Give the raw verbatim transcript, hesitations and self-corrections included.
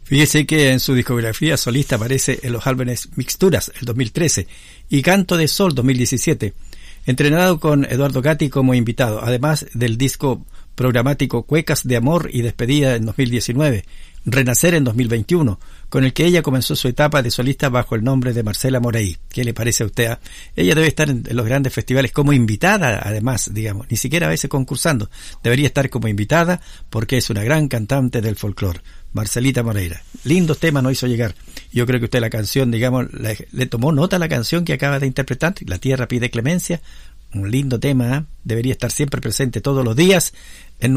Fíjese que en su discografía solista aparece en los álbumes Mixturas, el dos mil trece, y Canto de Sol, dos mil diecisiete, entrenado con Eduardo Gatti como invitado, además del disco programático Cuecas de Amor y Despedida en dos mil diecinueve, Renacer en dos mil veintiuno, con el que ella comenzó su etapa de solista bajo el nombre de Marcela Morey. ¿Qué le parece a usted? Ella debe estar en los grandes festivales como invitada, además, digamos, ni siquiera a veces concursando. Debería estar como invitada porque es una gran cantante del folclore. Marcelita Moreira. Lindos temas nos hizo llegar. Yo creo que usted la canción, digamos, le, le tomó nota a la canción que acaba de interpretar, La Tierra Pide Clemencia. Un lindo tema, ¿eh? Debería estar siempre presente todos los días en